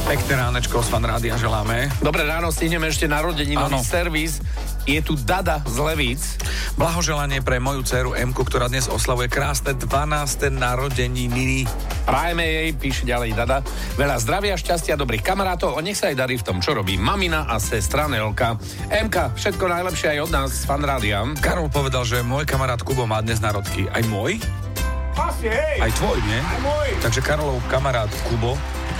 Pekné ránečko z Fan Rádia želáme. Dobré ráno, stihneme ešte narodeninový servis. Je tu Dada z Levíc. Blahoželanie pre moju dceru Emku, ktorá dnes oslavuje krásne 12. narodeniny. Prajeme jej, píše ďalej Dada. Veľa zdravia, šťastia, dobrých kamarátov a nech sa aj darí v tom, čo robí mamina a sestra Nelka. Emka, všetko najlepšie aj od nás z Fan Rádia. Karol povedal, že môj kamarát Kubo má dnes narodky. Aj môj? Asi, hej. Aj tvoj, nie? Aj môj. Takže Karolov kamarát Kubo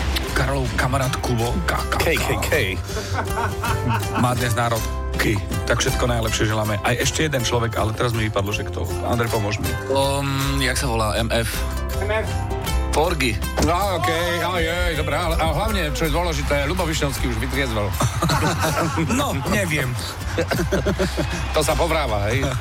KKK. má dnes národky. Tak všetko najlepšie želáme. Aj ešte jeden človek, ale teraz mi vypadlo, že kto. Andrej, pomôž mi. Jak sa volá? MF? MF. Forgy. No, okej, dobré, ale hlavne, čo je dôležité, Ľubo Višňovský už vytriezval. No, neviem. To sa povráva, hej?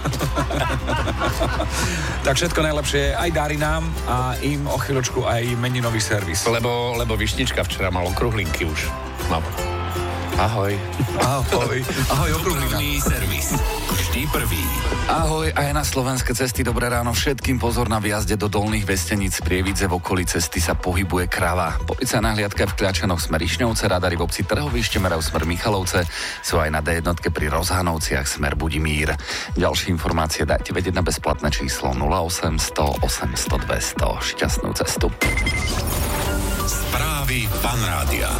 Tak všetko najlepšie aj dári nám a im o chvíľočku aj meninový servis. Lebo Višnička včera mal okruhlinky už. No. Ahoj. Ahoj. Ahoj, okruhlina. Servis. Vždy prvý. Ahoj, aj na slovenské cesty dobré ráno. Všetkým pozor na výjazde do Dolných Vesteníc Prievidze. V okolí cesty sa pohybuje krava. Policajná hliadka v Kľačanoch smer Išňovce, radary v obci Trhovište merajú smer Michalovce, sú aj na D1 pri Rozhanovciach smer Budimír. Ďalšie informácie dajte vedieť na bezplatné číslo 0800 800 200. Šťastnú cestu. Správy Fan Rádia.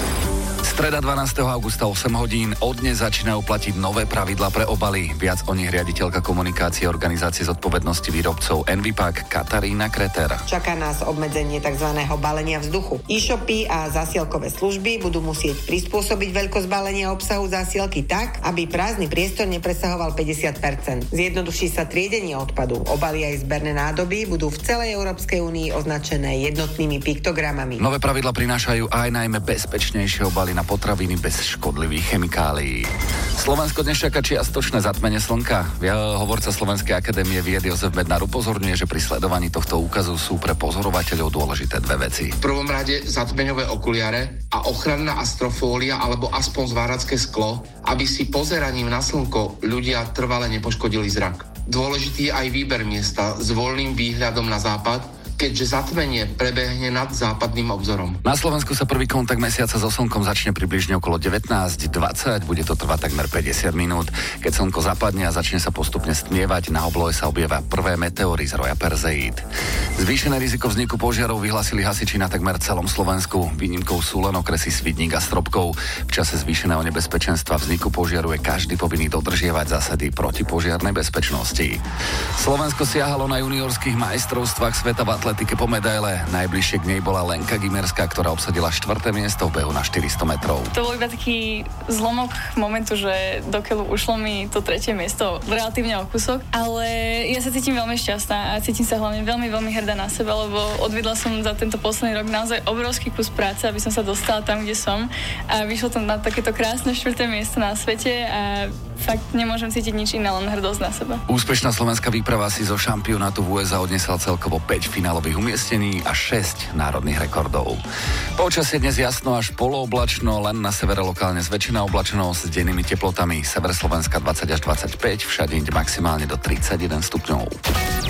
Streda 12. augusta 8 hodín. Od dnes začínajú platiť nové pravidlá pre obaly. Viac o nich riaditeľka komunikácie organizácie zodpovednosti výrobcov Envipak Katarína Kreter. Čaká nás obmedzenie tzv. Balenia vzduchu. E-shopy a zásielkové služby budú musieť prispôsobiť veľkosť balenia obsahu zásielky tak, aby prázdny priestor nepresahoval 50%. Zjednoduší sa triedenie odpadu. Obaly aj zberné nádoby budú v celej Európskej únii označené jednotnými piktogramami. Nové pravidlá prinášajú aj najmä bezpečnejšie obaly na potraviny bez škodlivých chemikálií. Slovensko dnes čaká čiastočné zatmenie slnka. Hovorca Slovenskej akadémie vied Jozef Bednár upozorňuje, že pri sledovaní tohto úkazu sú pre pozorovateľov dôležité dve veci. V prvom rade zatmeňové okuliare a ochranná astrofólia alebo aspoň zváracké sklo, aby si pozeraním na slnko ľudia trvale nepoškodili zrak. Dôležitý je aj výber miesta s voľným výhľadom na západ, keďže zatmenie prebehne nad západným obzorom. Na Slovensku sa prvý kontakt mesiaca so slnkom začne približne okolo 19:20, bude to trvať takmer 50 minút. Keď slnko zapadne a začne sa postupne stmievať, na oblohe sa objavia prvé meteory z roja Perzeid. Zvýšené riziko vzniku požiarov vyhlásili hasiči na takmer celom Slovensku. Výnimkou sú len okresy Svidník a Stropkov. V čase zvýšeného nebezpečenstva vzniku požiaru je každý povinný dodržiavať zásady protipožiarnej bezpečnosti. Slovensko siahalo na juniorských majstrovstvách sveta v atletike po medaile. Najbližšie k nej bola Lenka Gimerská, ktorá obsadila 4. miesto v behu na 400 metrov. To bol iba taký zlomok momentu, že dokeľu ušlo mi to 3. miesto relatívne o kúsok, ale ja sa cítim veľmi šťastná a cítim sa hlavne veľmi, veľmi hrdá na seba, lebo odvedla som za tento posledný rok naozaj obrovský kus práce, aby som sa dostala tam, kde som a vyšlo to na takéto krásne 4. miesto na svete a fakt nemôžem cítiť nič iné, len hrdosť na seba. Úspešná slovenská výprava si zo šampionátu v USA odnesla celkovo 5 finálových umiestnení a 6 národných rekordov. Počasie dnes jasno až polooblačno, len na severe lokálne zväčšená oblačnosť s dennými teplotami. Sever Slovenska 20 až 25, všade inde maximálne do 31 stupňov.